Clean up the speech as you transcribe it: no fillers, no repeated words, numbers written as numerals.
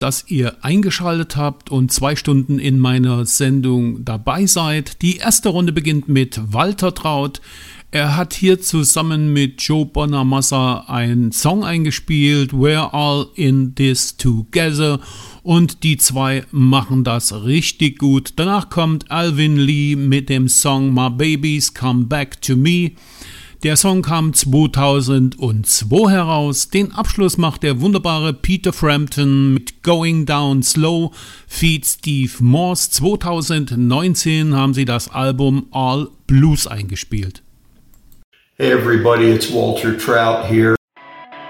dass ihr eingeschaltet habt und 2 Stunden in meiner Sendung dabei seid. Die erste Runde beginnt mit Walter Traut. Er hat hier zusammen mit Joe Bonamassa einen Song eingespielt, We're All in This Together, und die zwei machen das richtig gut. Danach kommt Alvin Lee mit dem Song My Babies Come Back to Me. Der Song kam 2002 heraus. Den Abschluss macht der wunderbare Peter Frampton mit Going Down Slow feat. Steve Morse. 2019 haben sie das Album All Blues eingespielt. Hey everybody, it's Walter Trout here.